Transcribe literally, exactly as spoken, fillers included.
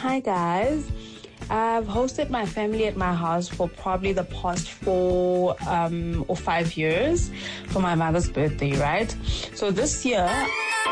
Hi guys. I've hosted my family at my house for probably the past four um, or five years for my mother's birthday, right? So this year